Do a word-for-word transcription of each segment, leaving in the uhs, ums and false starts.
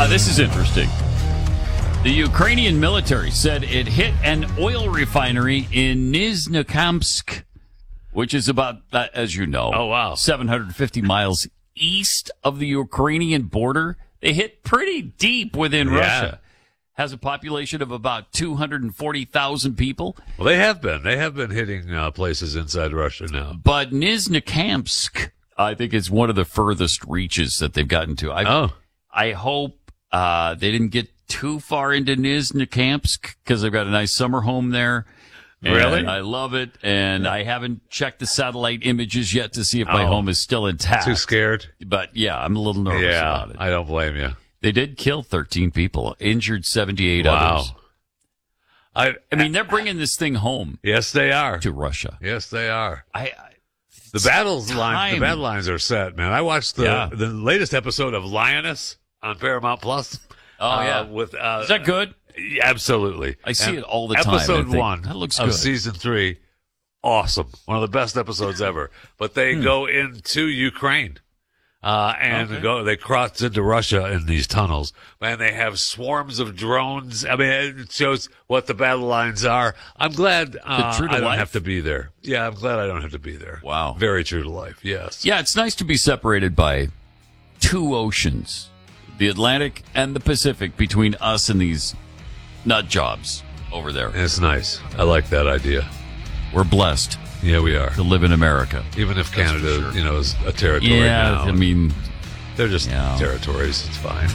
Uh, this is interesting. The Ukrainian military said it hit an oil refinery in Nizhnekamsk, which is about, uh, as you know, oh, wow. seven hundred fifty miles east of the Ukrainian border. They hit pretty deep within yeah. Russia. Has a population of about two hundred forty thousand people. Well, they have been. They have been hitting uh, places inside Russia now. But Nizhnekamsk, I think, is one of the furthest reaches that they've gotten to. I, oh. I hope uh, they didn't get too far into Nizhnekamsk because they've got a nice summer home there. Really? And I love it. And I haven't checked the satellite images yet to see if my oh. home is still intact. Too scared? But yeah, I'm a little nervous yeah, about it. I don't blame you. They did kill thirteen people, injured seventy-eight wow. others. I, I mean, they're bringing this thing home. Yes, they are. To Russia. Yes, they are. I, I the battles line, the battle lines are set, man. I watched the yeah. the latest episode of Lioness on Paramount Plus. Oh uh, yeah, with uh, is that good? Absolutely. I see and it all the time. Episode one that looks of good. season three, awesome. One of the best episodes ever. But they hmm. go into Ukraine. Uh, and okay. go, they cross into Russia in these tunnels. Man, they have swarms of drones. I mean, it shows what the battle lines are. I'm glad uh, I don't life? have to be there. Yeah, I'm glad I don't have to be there. Wow. Very true to life, yes. Yeah, it's nice to be separated by two oceans, the Atlantic and the Pacific, between us and these nut jobs over there. It's nice. I like that idea. We're blessed. Yeah, we are. To live in America. Even if Canada, sure. you know, is a territory yeah, now. I mean, they're just you know. territories. It's fine.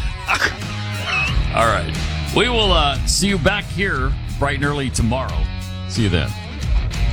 All right. We will uh, see you back here bright and early tomorrow. See you then.